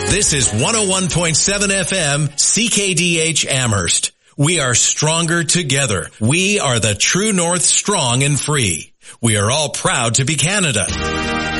This is 101.7 FM CKDH Amherst. We are stronger together. We are the True North, strong and free. We are all proud to be Canada.